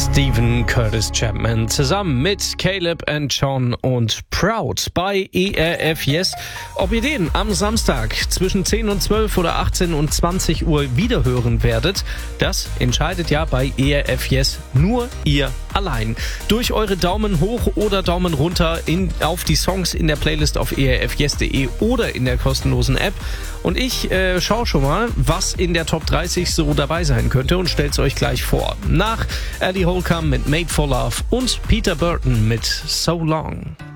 Stephen Curtis Chapman zusammen mit Caleb and John und Proud bei ERF Yes. Ob ihr den am Samstag zwischen 10 und 12 oder 18 und 20 Uhr wiederhören werdet, das entscheidet ja bei ERF Yes nur ihr allein. Durch eure Daumen hoch oder Daumen runter auf die Songs in der Playlist auf erfyes.de oder in der kostenlosen App. Und ich schaue schon mal, was in der Top 30 so dabei sein könnte und stell's euch gleich vor. Nach Eddie Holcomb mit Made for Love und Peter Burton mit So Long.